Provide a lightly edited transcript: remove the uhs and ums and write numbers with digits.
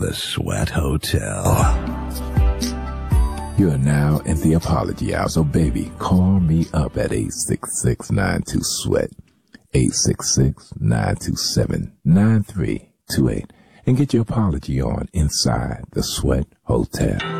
The Sweat Hotel. You are now in the apology hour, so baby, call me up at 866-92-SWEAT, 866-927-9328, and get your apology on inside the Sweat Hotel.